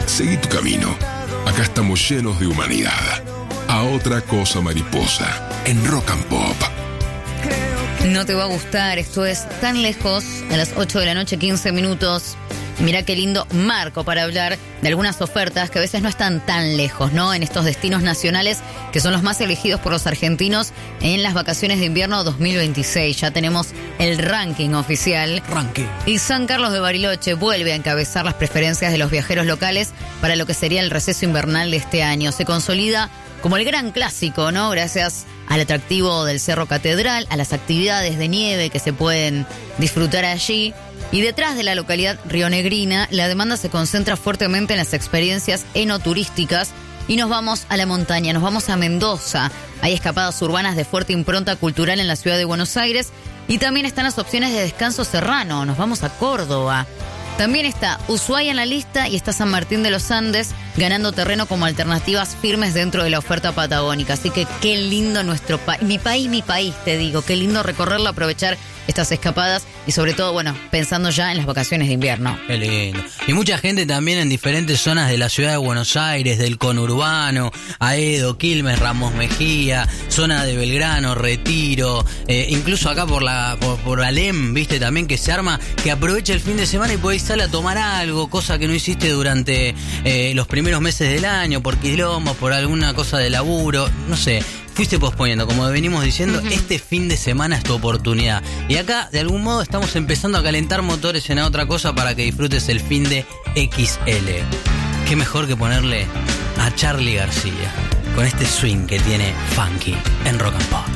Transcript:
Seguí tu camino. Acá estamos llenos de humanidad. A otra cosa mariposa, en Rock and Pop. No te va a gustar, esto es Tan Lejos, a las 8 de la noche, 15 minutos. Mirá qué lindo marco para hablar de algunas ofertas que a veces no están tan lejos, ¿no? En estos destinos nacionales que son los más elegidos por los argentinos en las vacaciones de invierno 2026. Ya tenemos el ranking oficial. Y San Carlos de Bariloche vuelve a encabezar las preferencias de los viajeros locales para lo que sería el receso invernal de este año. Se consolida como el gran clásico, ¿no? Gracias al atractivo del Cerro Catedral, a las actividades de nieve que se pueden disfrutar allí. Y detrás de la localidad rionegrina, la demanda se concentra fuertemente en las experiencias enoturísticas y nos vamos a la montaña, nos vamos a Mendoza. Hay escapadas urbanas de fuerte impronta cultural en la ciudad de Buenos Aires y también están las opciones de descanso serrano, nos vamos a Córdoba. También está Ushuaia en la lista y está San Martín de los Andes ganando terreno como alternativas firmes dentro de la oferta patagónica. Así que qué lindo nuestro país, mi país, te digo, qué lindo recorrerlo, aprovechar estas escapadas y sobre todo, bueno, pensando ya en las vacaciones de invierno. Qué lindo. Y mucha gente también en diferentes zonas de la ciudad de Buenos Aires, del conurbano, Aedo, Quilmes, Ramos Mejía, zona de Belgrano, Retiro, incluso acá por Alem, viste también que se arma, que aprovecha el fin de semana y podéis salir a tomar algo, cosa que no hiciste durante los primeros meses del año, por quilombos, por alguna cosa de laburo, no sé. Fuiste posponiendo, como venimos diciendo, este fin de semana es tu oportunidad. Y acá, de algún modo, estamos empezando a calentar motores en otra cosa para que disfrutes el fin de XL. Qué mejor que ponerle a Charly García con este swing que tiene Funky en Rock and Pop.